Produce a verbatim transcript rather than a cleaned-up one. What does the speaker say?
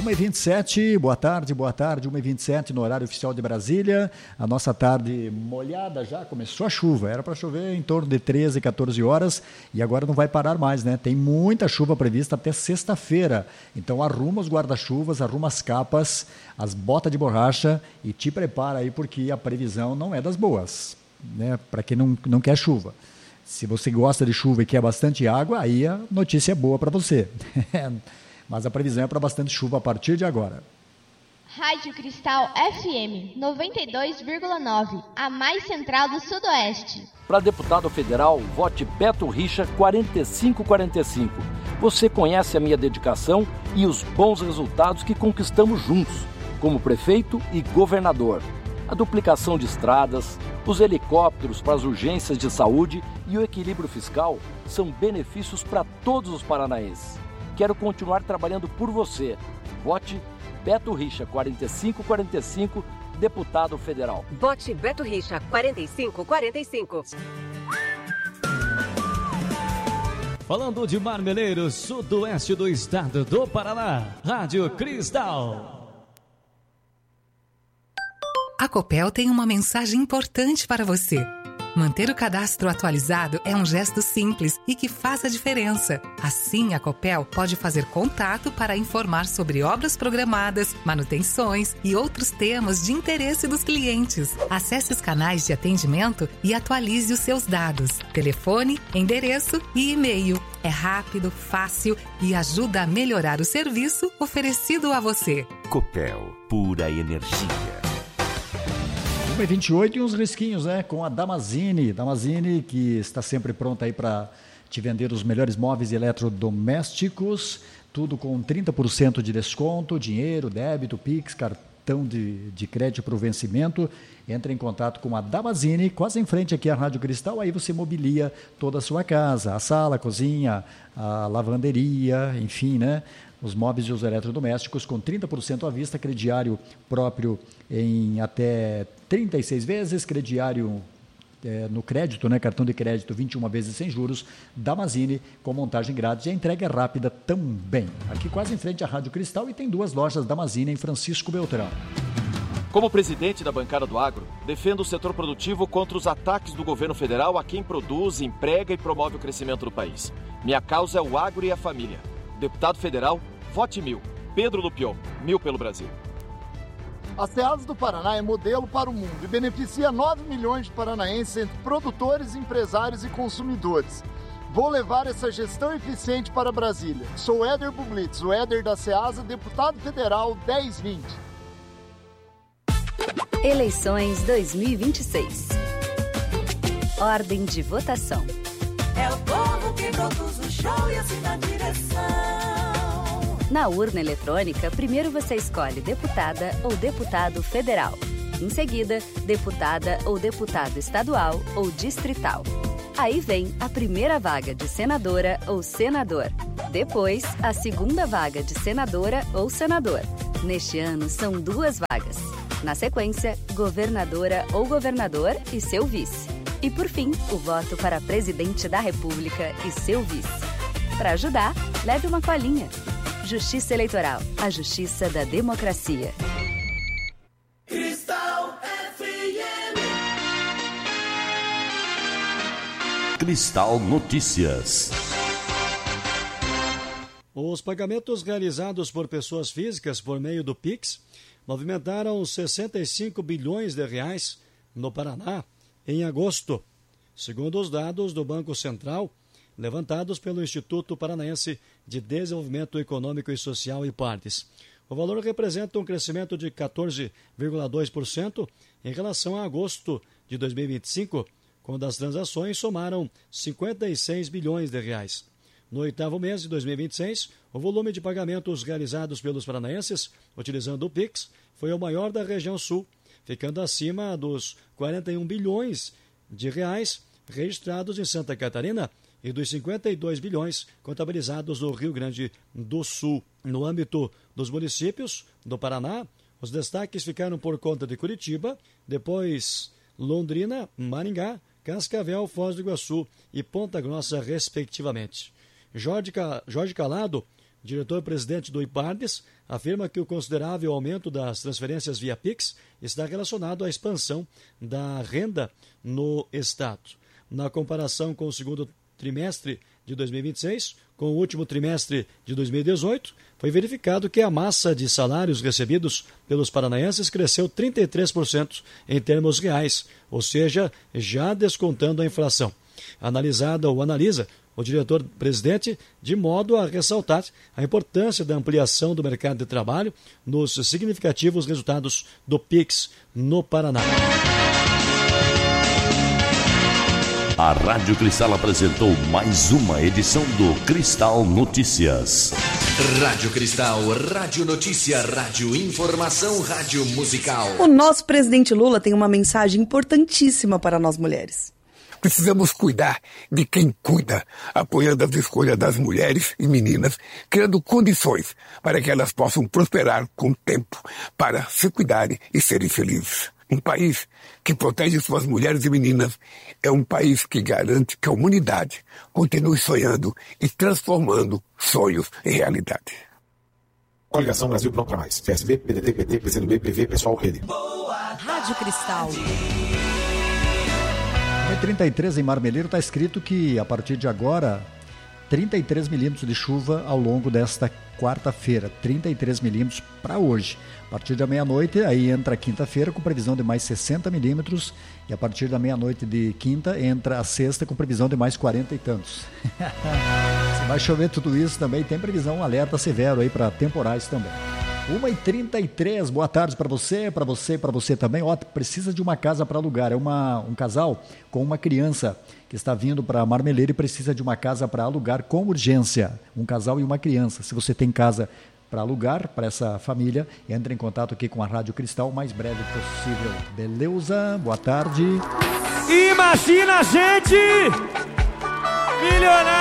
uma e vinte e sete, boa tarde, boa tarde, uma e vinte e sete no horário oficial de Brasília. A nossa tarde molhada já, começou a chuva, era para chover em torno de treze, quatorze horas e agora não vai parar mais, né? Tem muita chuva prevista até sexta-feira, então arruma os guarda-chuvas, arruma as capas, as botas de borracha e te prepara aí porque a previsão não é das boas, né? Para quem não, não quer chuva. Se você gosta de chuva e quer bastante água, aí a notícia é boa para você. Mas a previsão é para bastante chuva a partir de agora. Rádio Cristal F M noventa e dois vírgula nove, a mais central do Sudoeste. Para deputado federal, vote Beto Richa quarenta e cinco quarenta e cinco. Você conhece a minha dedicação e os bons resultados que conquistamos juntos, como prefeito e governador. A duplicação de estradas, os helicópteros para as urgências de saúde e o equilíbrio fiscal são benefícios para todos os paranaenses. Quero continuar trabalhando por você. Vote Beto Richa quarenta e cinco quarenta e cinco, deputado federal. Vote Beto Richa quarenta e cinco quarenta e cinco. Falando de Marmeleiro, sudoeste do estado do Paraná, Rádio Cristal. A Copel tem uma mensagem importante para você. Manter o cadastro atualizado é um gesto simples e que faz a diferença. Assim, a Copel pode fazer contato para informar sobre obras programadas, manutenções e outros temas de interesse dos clientes. Acesse os canais de atendimento e atualize os seus dados. Telefone, endereço e e-mail. É rápido, fácil e ajuda a melhorar o serviço oferecido a você. Copel, pura energia. uma e vinte e oito e uns risquinhos, né? Com a Damazini. Damazini, que está sempre pronta aí para te vender os melhores móveis eletrodomésticos, tudo com trinta por cento de desconto, dinheiro, débito, Pix, cartão de, de crédito para o vencimento. Entre em contato com a Damazini, quase em frente aqui à Rádio Cristal, aí você mobilia toda a sua casa, a sala, a cozinha, a lavanderia, enfim, né? Os móveis e os eletrodomésticos com trinta por cento à vista, crediário próprio em até trinta e seis vezes, crediário é, no crédito, né, cartão de crédito vinte e uma vezes sem juros, Damazini com montagem grátis e a entrega é rápida também. Aqui quase em frente à Rádio Cristal e tem duas lojas Damazini em Francisco Beltrão. Como presidente da bancada do agro, defendo o setor produtivo contra os ataques do governo federal a quem produz, emprega e promove o crescimento do país. Minha causa é o agro e a família. Deputado federal, vote mil. Pedro Lupion, mil pelo Brasil. A Ceasa do Paraná é modelo para o mundo e beneficia nove milhões de paranaenses entre produtores, empresários e consumidores. Vou levar essa gestão eficiente para Brasília. Sou Éder Bublitz, o Éder da Ceasa, deputado federal dez vinte. Eleições dois mil e vinte e seis. Ordem de votação. É o povo que produz o show e assina a direção. Na urna eletrônica, primeiro você escolhe deputada ou deputado federal. Em seguida, deputada ou deputado estadual ou distrital. Aí vem a primeira vaga de senadora ou senador. Depois, a segunda vaga de senadora ou senador. Neste ano, são duas vagas. Na sequência, governadora ou governador e seu vice. E, por fim, o voto para presidente da República e seu vice. Para ajudar, leve uma colinha. Justiça Eleitoral, a justiça da democracia. Cristal F M. Cristal Notícias. Os pagamentos realizados por pessoas físicas por meio do Pix movimentaram sessenta e cinco bilhões de reais no Paraná em agosto, segundo os dados do Banco Central, levantados pelo Instituto Paranaense de Desenvolvimento Econômico e Social e Partes. O valor representa um crescimento de quatorze vírgula dois por cento em relação a agosto de dois mil e vinte e cinco, quando as transações somaram cinquenta e seis bilhões de reais. No oitavo mês de dois mil e vinte e seis, o volume de pagamentos realizados pelos paranaenses, utilizando o Pix, foi o maior da região sul, ficando acima dos quarenta e um bilhões de reais registrados em Santa Catarina e dos cinquenta e dois bilhões contabilizados no Rio Grande do Sul. No âmbito dos municípios do Paraná, os destaques ficaram por conta de Curitiba, depois Londrina, Maringá, Cascavel, Foz do Iguaçu e Ponta Grossa, respectivamente. Jorge, Jorge Calado diretor-presidente do IPARDES, afirma que o considerável aumento das transferências via Pix está relacionado à expansão da renda no Estado. Na comparação com o segundo trimestre de dois mil e vinte e seis, com o último trimestre de dois mil e dezoito, foi verificado que a massa de salários recebidos pelos paranaenses cresceu trinta e três por cento em termos reais, ou seja, já descontando a inflação. Analisada ou analisa o diretor-presidente de modo a ressaltar a importância da ampliação do mercado de trabalho nos significativos resultados do Pix no Paraná. A Rádio Cristal apresentou mais uma edição do Cristal Notícias. Rádio Cristal, Rádio Notícia, Rádio Informação, Rádio Musical. O nosso presidente Lula tem uma mensagem importantíssima para nós mulheres. Precisamos cuidar de quem cuida, apoiando as escolhas das mulheres e meninas, criando condições para que elas possam prosperar com o tempo, para se cuidarem e serem felizes. Um país que protege suas mulheres e meninas é um país que garante que a humanidade continue sonhando e transformando sonhos em realidade. Coligação Brasil Pronto para Mais. P S B, P D T, P T, P C do B, P V, Pessoal, Rede. Rádio Cristal. No trinta e três em Marmeleiro está escrito que a partir de agora, trinta e três milímetros de chuva ao longo desta quarta-feira. trinta e três milímetros para hoje. A partir da meia-noite, aí entra a quinta-feira com previsão de mais sessenta milímetros. E a partir da meia-noite de quinta, entra a sexta com previsão de mais quarenta e tantos. Se vai chover tudo isso também, tem previsão, um alerta severo aí para temporais também. uma e trinta e três, boa tarde para você, para você, para você também. Ó, precisa de uma casa para alugar. É uma, um casal com uma criança que está vindo para Marmeleiro e precisa de uma casa para alugar com urgência. Um casal e uma criança. Se você tem casa para alugar para essa família, entre em contato aqui com a Rádio Cristal o mais breve possível. Beleza? Boa tarde. Imagina a gente milionário.